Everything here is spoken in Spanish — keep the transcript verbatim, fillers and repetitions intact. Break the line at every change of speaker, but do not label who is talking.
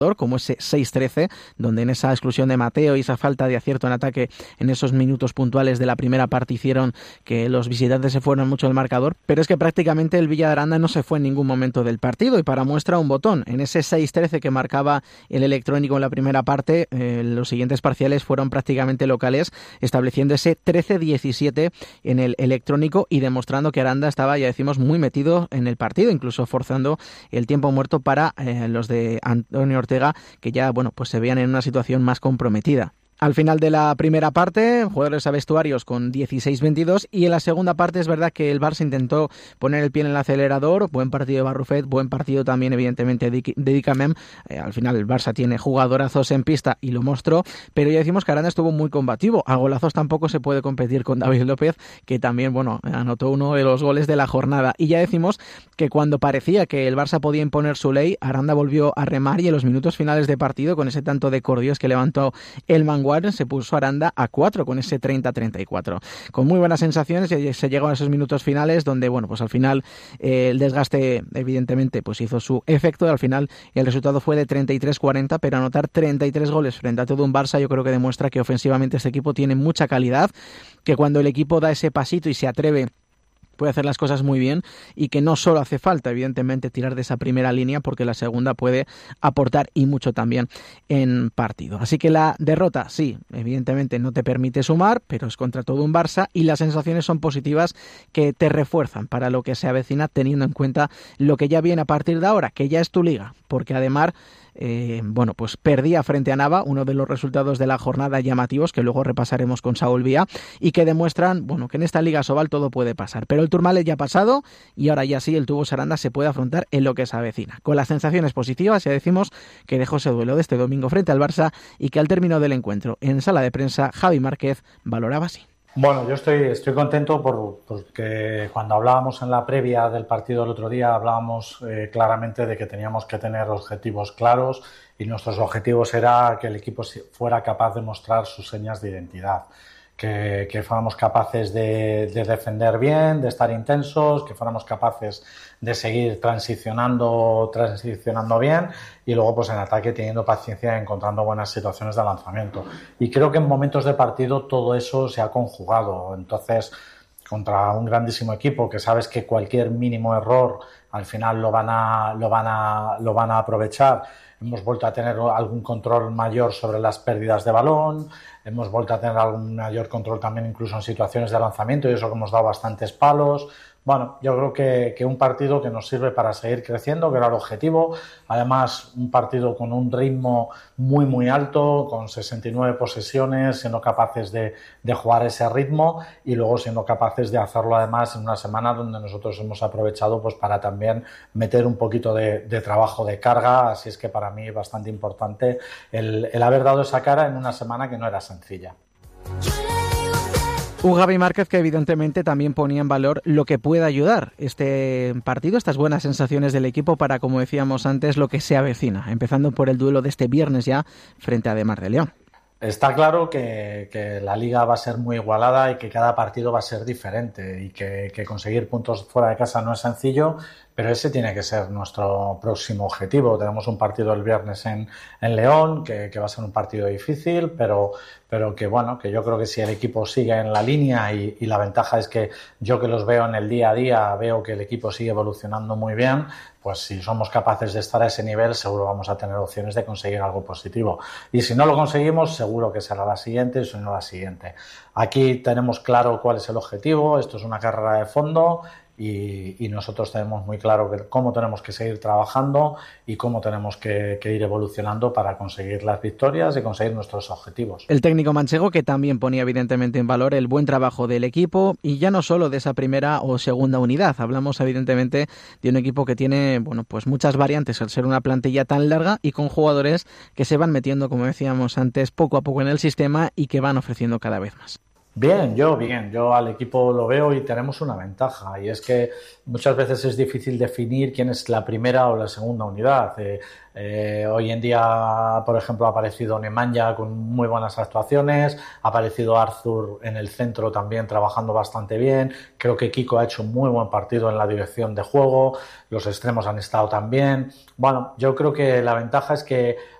como ese seis trece, donde en esa exclusión de Mateo y esa falta de acierto en ataque en esos minutos puntuales de la primera parte hicieron que los visitantes se fueran mucho del marcador, pero es que prácticamente el Villa de Aranda no se fue en ningún momento del partido, y para muestra un botón, en ese seis trece que marcaba el Electrónico en la primera parte, eh, los siguientes parciales fueron prácticamente locales, estableciendo ese trece diecisiete en el Electrónico y demostrando que Aranda estaba, ya decimos, muy metido en el partido, incluso forzando el tiempo muerto para eh, los de Antonio Ortega, que ya, bueno, pues se veían en una situación más comprometida. Al final de la primera parte, jugadores a vestuarios con dieciséis veintidós, y en la segunda parte es verdad que el Barça intentó poner el pie en el acelerador. Buen partido de Barrufet, buen partido también evidentemente de Dicamem. Eh, al final el Barça tiene jugadorazos en pista y lo mostró, pero ya decimos que Aranda estuvo muy combativo. A golazos tampoco se puede competir con David López, que también, bueno, anotó uno de los goles de la jornada. Y ya decimos que cuando parecía que el Barça podía imponer su ley, Aranda volvió a remar, y en los minutos finales de partido, con ese tanto de Cordios que levantó el Mangual, se puso Aranda a cuatro con ese treinta treinta y cuatro. Con muy buenas sensaciones se llegó a esos minutos finales donde, bueno, pues al final eh, el desgaste evidentemente pues hizo su efecto, y al final el resultado fue de treinta y tres cuarenta, pero anotar treinta y tres goles frente a todo un Barça yo creo que demuestra que ofensivamente este equipo tiene mucha calidad, que cuando el equipo da ese pasito y se atreve puede hacer las cosas muy bien, y que no solo hace falta evidentemente tirar de esa primera línea, porque la segunda puede aportar y mucho también en partido. Así que la derrota, sí, evidentemente no te permite sumar, pero es contra todo un Barça, y las sensaciones son positivas, que te refuerzan para lo que se avecina, teniendo en cuenta lo que ya viene a partir de ahora, que ya es tu liga, porque además Eh, bueno, pues perdía frente a Nava, uno de los resultados de la jornada llamativos que luego repasaremos con Saúl Vía, y que demuestran, bueno, que en esta Liga Sobal todo puede pasar, pero el Tourmalet ya ha pasado, y ahora ya sí el Tubos Aranda se puede afrontar en lo que se avecina. Con las sensaciones positivas, ya decimos que dejó ese duelo de este domingo frente al Barça, y que al término del encuentro en sala de prensa Javi Márquez valoraba así.
Bueno, yo estoy, estoy contento por, porque cuando hablábamos en la previa del partido el otro día hablábamos eh, claramente de que teníamos que tener objetivos claros, y nuestros objetivos era que el equipo fuera capaz de mostrar sus señas de identidad, que, que fuéramos capaces de, de defender bien, de estar intensos, que fuéramos capaces de seguir transicionando, transicionando bien, y luego pues en ataque teniendo paciencia y encontrando buenas situaciones de lanzamiento. Y creo que en momentos de partido todo eso se ha conjugado. Entonces, contra un grandísimo equipo que sabes que cualquier mínimo error al final lo van a, lo van a, lo van a aprovechar, hemos vuelto a tener algún control mayor sobre las pérdidas de balón, hemos vuelto a tener algún mayor control también incluso en situaciones de lanzamiento, y eso que hemos dado bastantes palos. Bueno, yo creo que, que un partido que nos sirve para seguir creciendo, que era el objetivo. Además, un partido con un ritmo muy, muy alto, con sesenta y nueve posesiones, siendo capaces de, de jugar ese ritmo, y luego siendo capaces de hacerlo además en una semana donde nosotros hemos aprovechado pues para también meter un poquito de, de trabajo de carga. Así es que para mí es bastante importante el, el haber dado esa cara en una semana que no era sencilla.
Un Javi Márquez que evidentemente también ponía en valor lo que puede ayudar este partido, estas buenas sensaciones del equipo para, como decíamos antes, lo que se avecina, empezando por el duelo de este viernes ya frente a Demar de León.
Está claro que, que la liga va a ser muy igualada y que cada partido va a ser diferente, y que, que conseguir puntos fuera de casa no es sencillo, pero ese tiene que ser nuestro próximo objetivo. Tenemos un partido el viernes en, en León, que, que va a ser un partido difícil, pero, pero que bueno, que yo creo que si el equipo sigue en la línea, y, y la ventaja es que yo que los veo en el día a día, veo que el equipo sigue evolucionando muy bien, pues si somos capaces de estar a ese nivel, seguro vamos a tener opciones de conseguir algo positivo. Y si no lo conseguimos, seguro que será la siguiente, y si no la siguiente. Aquí tenemos claro cuál es el objetivo, esto es una carrera de fondo, y, y nosotros tenemos muy claro que, cómo tenemos que seguir trabajando y cómo tenemos que, que ir evolucionando para conseguir las victorias y conseguir nuestros objetivos.
El técnico manchego, que también ponía evidentemente en valor el buen trabajo del equipo, y ya no solo de esa primera o segunda unidad. Hablamos evidentemente de un equipo que tiene, bueno, pues muchas variantes al ser una plantilla tan larga, y con jugadores que se van metiendo, como decíamos antes, poco a poco en el sistema, y que van ofreciendo cada vez más.
Bien, yo bien, yo al equipo lo veo y tenemos una ventaja y es que muchas veces es difícil definir quién es la primera o la segunda unidad. Eh, eh, hoy en día, por ejemplo, ha aparecido Nemanja con muy buenas actuaciones, ha aparecido Arthur en el centro también trabajando bastante bien, creo que Kiko ha hecho un muy buen partido en la dirección de juego, los extremos han estado también. Bueno, yo creo que la ventaja es que